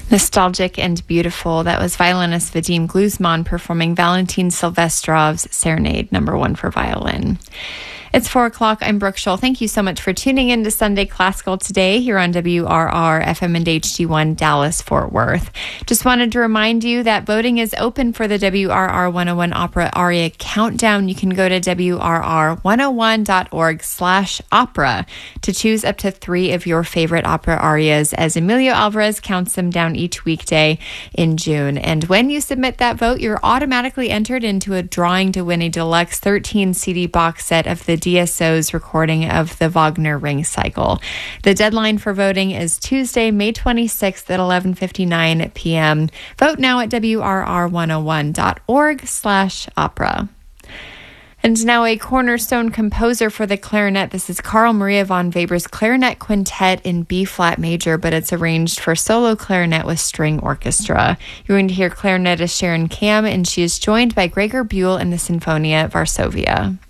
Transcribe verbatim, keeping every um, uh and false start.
Nostalgic and Beautiful. That was violinist Vadim Gluzman performing Valentin Silvestrov's Serenade, number one for violin. It's four o'clock. I'm Brooke Scholl. Thank you so much for tuning in to Sunday Classical today here on W R R F M and H D one Dallas Fort Worth. Just wanted to remind you that voting is open for the W R R one oh one Opera Aria Countdown. You can go to W R R one oh one dot org slash opera to choose up to three of your favorite opera arias as Emilio Alvarez counts them down each weekday in June. And when you submit that vote, you're automatically entered into a drawing to win a deluxe thirteen C D box set of the D S O's recording of the Wagner Ring Cycle. The deadline for voting is Tuesday, May twenty-sixth at eleven fifty-nine p.m. Vote now at W R R one oh one dot org slash opera. And now a cornerstone composer for the clarinet. This is Carl Maria von Weber's Clarinet Quintet in B-flat major, but it's arranged for solo clarinet with string orchestra. You're going to hear clarinetist Sharon Kam, and she is joined by Gregor Buell in the Sinfonia Varsovia.